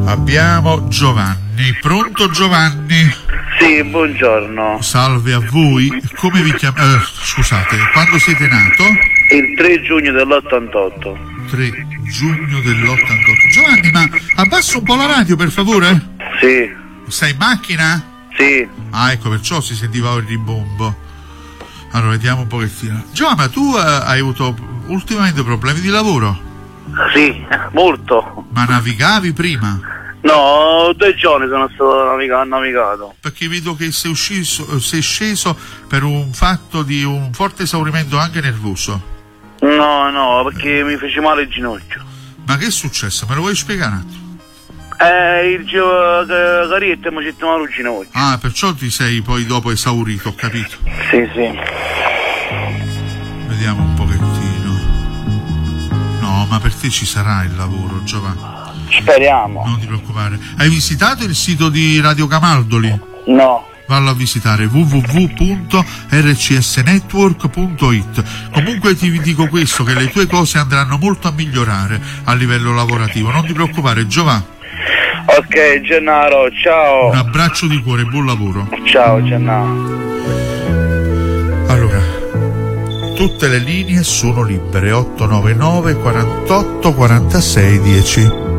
Abbiamo Giovanni. Pronto Giovanni? Sì, buongiorno. Salve a voi. Come vi chiamate? Scusate, quando siete nato? Il 3 giugno dell'88. 3 giugno dell'88. Giovanni, ma abbassa un po' la radio per favore? Sì. Sei in macchina? Sì. Ah, ecco, perciò si sentiva il rimbombo. Allora, vediamo un pochettino. Giovanni, ma tu hai avuto ultimamente problemi di lavoro? Sì, molto. Ma navigavi prima? No, 2 giorni sono stato navigato. Perché vedo che sei sceso per un fatto di un forte esaurimento anche nervoso. No, perché mi fece male il ginocchio. Ma che è successo? Me lo vuoi spiegare un attimo? Il carietta mi c'è male il ginocchio. Ah, perciò ti sei poi dopo esaurito, ho capito. Sì. Vediamo un pochettino. No, ma per te ci sarà il lavoro, Giovanni. Speriamo. Non ti preoccupare. Hai visitato il sito di Radio Camaldoli? No. Vallo a visitare www.rcsnetwork.it. Comunque ti dico questo, che le tue cose andranno molto a migliorare a livello lavorativo. Non ti preoccupare, Giovanni. Ok, Gennaro, ciao. Un abbraccio di cuore e buon lavoro. Ciao, Gennaro. Allora, tutte le linee sono libere. 899 48 46 10.